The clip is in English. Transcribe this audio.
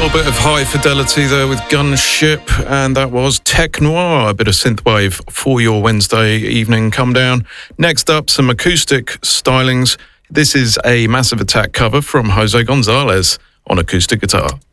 little bit of high fidelity there with Gunship, and that was Tech Noir, a bit of synthwave for your Wednesday evening come down. Next up, some acoustic stylings. This is a Massive Attack cover from Jose Gonzalez on acoustic guitar.